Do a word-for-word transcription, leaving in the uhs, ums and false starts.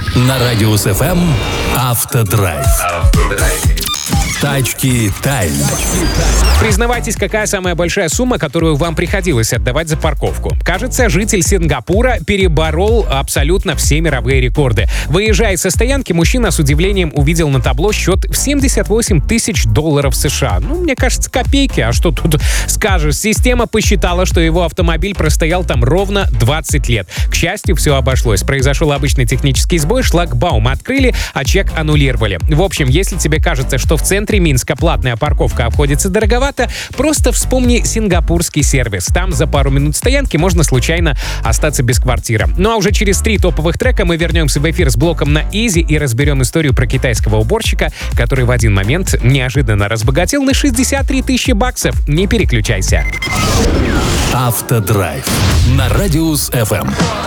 На Радиус эф эм Автодрайв. Тачки Тайм. Признавайтесь, какая самая большая сумма, которую вам приходилось отдавать за парковку? Кажется, житель Сингапура переборол абсолютно все мировые рекорды. Выезжая со стоянки, мужчина с удивлением увидел на табло счет в семьдесят восемь тысяч долларов США. Ну, мне кажется, копейки, а что тут скажешь? Система посчитала, что его автомобиль простоял там ровно двадцать лет. К счастью, все обошлось. Произошел обычный технический сбой, шлагбаум открыли, а чек аннулировали. В общем, если тебе кажется, что в центре Минска платная парковка обходится дороговато, просто вспомни сингапурский сервис. Там за пару минут стоянки можно случайно остаться без квартиры. Ну а уже через три топовых трека мы вернемся в эфир с блоком на Изи и разберем историю про китайского уборщика, который в один момент неожиданно разбогател на шестьдесят три тысячи баксов. Не переключайся. Автодрайв на Радиус эф эм.